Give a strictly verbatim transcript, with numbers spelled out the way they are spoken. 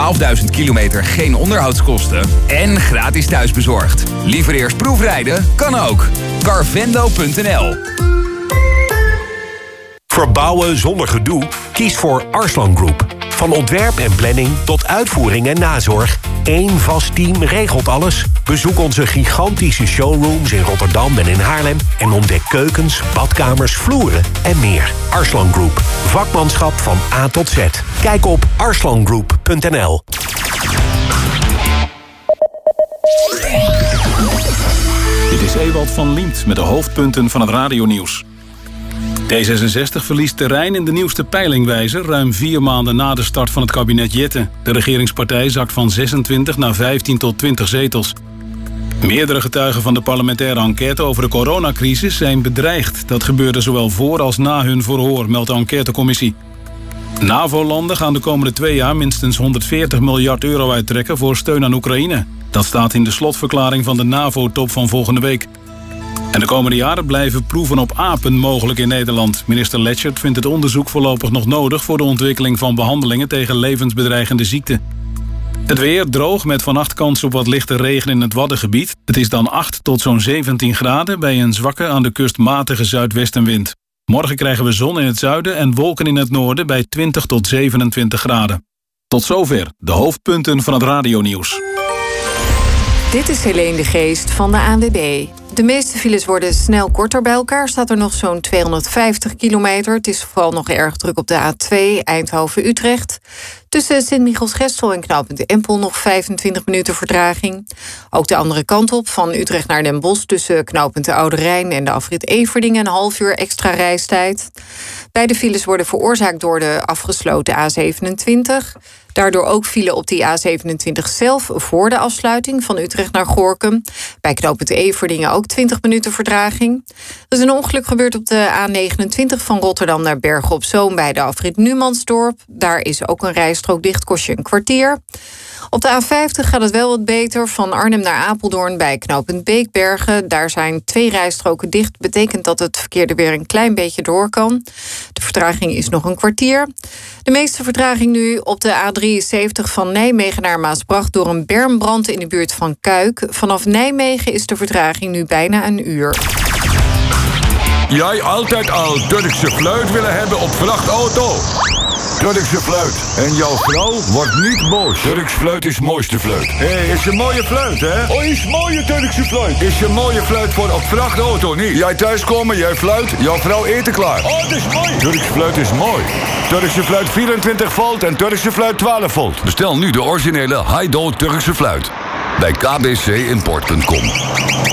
twaalfduizend kilometer geen onderhoudskosten en gratis thuisbezorgd. Liever eerst proefrijden? Kan ook. Carvendo punt n l. Verbouwen zonder gedoe? Kies voor Arslan Group. Van ontwerp en planning tot uitvoering en nazorg. Eén vast team regelt alles. Bezoek onze gigantische showrooms in Rotterdam en in Haarlem en ontdek keukens, badkamers, vloeren en meer. Arslan Group. Vakmanschap van A tot Z. Kijk op arslan group punt n l. Dit is Ewald van Liemt met de hoofdpunten van het radionieuws. D zesenzestig verliest terrein in de nieuwste peilingwijzer ruim vier maanden na de start van het kabinet Jette. De regeringspartij zakt van zesentwintig naar vijftien tot twintig zetels. Meerdere getuigen van de parlementaire enquête over de coronacrisis zijn bedreigd. Dat gebeurde zowel voor als na hun verhoor, meldt de enquêtecommissie. NAVO-landen gaan de komende twee jaar minstens honderdveertig miljard euro uittrekken voor steun aan Oekraïne. Dat staat in de slotverklaring van de NAVO-top van volgende week. En de komende jaren blijven proeven op apen mogelijk in Nederland. Minister Letchert vindt het onderzoek voorlopig nog nodig voor de ontwikkeling van behandelingen tegen levensbedreigende ziekten. Het weer droog met vannacht kans op wat lichte regen in het Waddengebied. Het is dan acht tot zo'n zeventien graden bij een zwakke aan de kust matige zuidwestenwind. Morgen krijgen we zon in het zuiden en wolken in het noorden bij twintig tot zevenentwintig graden. Tot zover de hoofdpunten van het radionieuws. Dit is Helene de Geest van de A N W B. De meeste files worden snel korter. Bij elkaar staat er nog zo'n tweehonderdvijftig kilometer. Het is vooral nog erg druk op de A twee Eindhoven-Utrecht. Tussen Sint-Michiels-Gestel en knooppunt Empel nog vijfentwintig minuten vertraging. Ook de andere kant op, van Utrecht naar Den Bosch... tussen knooppunt de Oude Rijn en de afrit Everdingen... een half uur extra reistijd. Beide files worden veroorzaakt door de afgesloten A zevenentwintig... Daardoor ook file op die A zevenentwintig zelf voor de afsluiting van Utrecht naar Gorinchem. Bij knooppunt Everdingen ook twintig minuten vertraging. Er is een ongeluk gebeurd op de A negenentwintig van Rotterdam naar Bergen op Zoom bij de afrit Numansdorp. Daar is ook een rijstrook dicht, kost je een kwartier. Op de A vijftig gaat het wel wat beter. Van Arnhem naar Apeldoorn bij knooppunt Beekbergen. Daar zijn twee rijstroken dicht. Betekent dat het verkeer er weer een klein beetje door kan. De vertraging is nog een kwartier. De meeste vertraging nu op de A drieënzeventig van Nijmegen naar Maasbracht... door een bermbrand in de buurt van Kuik. Vanaf Nijmegen is de vertraging nu bijna een uur. Jij altijd al Turkse fluit willen hebben op vrachtauto? Turkse fluit. En jouw vrouw wordt niet boos. Turks fluit is mooiste fluit. Hé, hey, is een mooie fluit, hè? Oh, is mooie Turkse fluit. Is een mooie fluit voor op vrachtauto niet. Jij thuiskomen, jij fluit, jouw vrouw eten klaar. Oh, dat is mooi. Turks fluit is mooi. Turkse fluit vierentwintig volt en Turkse fluit twaalf volt. Bestel nu de originele Haido Turkse fluit. Bij k b c import punt com.